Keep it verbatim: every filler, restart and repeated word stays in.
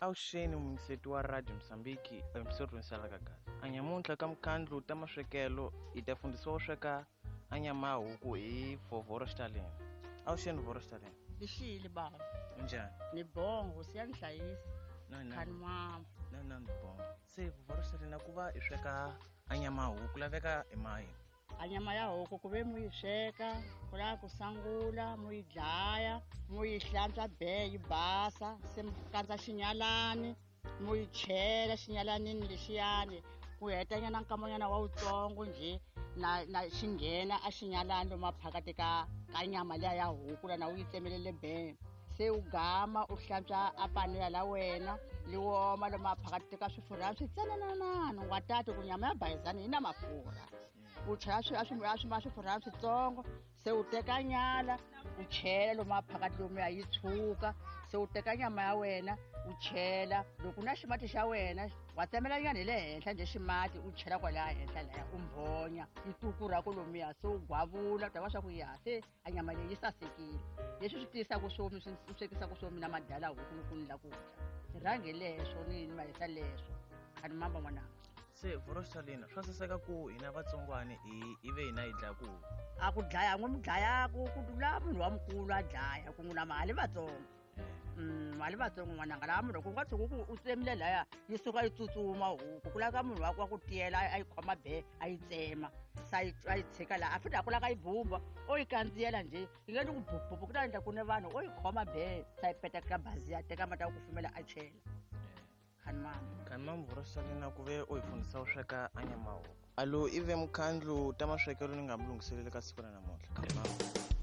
Avuxeni muingiseti wa Radio Msambiki episode wensalakagazi. Anyamuntlha ka mkhandlu ta maswekelo hi ta fundisiwa ku sweka anyama ya huku hi Voro Stalin. Avuxeni Voro Stalin. Lixile baba. Unjani? Ni bongo siyanihlayisa. No no. Khani mama. No no ni bongo. Se Voro Stalin ku va hi sweka anyama ya huku laveka hi mahi. Anyama ya huku ku ve mu yi sweka, ku lava ku sangula, mu yi dlaya, mu yi hlantswa be yi basa, se mu kandza xinyalani, mu yi chela xinyalanini lexiyani, ku heta nyana nkamanyana wa wutsongo nje na na xi nghena a xinyalani lomu maphakati ka ka nyama liya ya huku la na u yi tsemelele be. Se u gama u hlantswa a panela la wena li woma lomu maphakati ka swifurha switsananana wa tati ku nyama ya bayizani yi na mafurha. U chela swi a swi a swi ma swifurha switsongo, se u teka nyala u chela lomu maphakati lomu ya yi tshuka, se u teka nyama ya wena u chela, loko na ximati xa wena wa tsemela nyana hi le henhla nje ximati u chela kwalaya henhla laya u mbhonya yi tukura kolomuya, se u gwavula u ta va swa ku ya se a nyama leyi yi sasekile. Leswi swi tiyisaka swomi swi swekisaka swomi na madala huku loko ni la ku dya. Ni rhange leswo ni mahisa leswo khani mamba n'wananga. Se Voro Stalin swa saseka ku hina vatsongwana hi ive hina hi dlaya ku a ku dlaya n'we mu dlayaku ku tlula munhu wa mukulu a dlaya ku n'wina mali vatsongo. Mm, mali vatsongo n'wananga laha munhu loko u nga tshuki ku u tsemile laya yi suka yi tsutsuma huku ku laka munhu wa ku tiyela a yi khoma be a yi tsema sa yi a yi tshika laha a fita ku laka yi bumba o yi kandziyela nje yi nge ni ku bububu ku ta endla ku ni vanhu o yi khoma be sa yi peta ka bazi ya teka mata ku kufumela a chela khani mama. Khani mama Voro Stalin ku ve u hi fundisa ku sweka anyama ya huku. Alo ive mkhandlu ta maswekelo ni nga mi lunghiseleli ka siku ra namuntlha. Khani mama.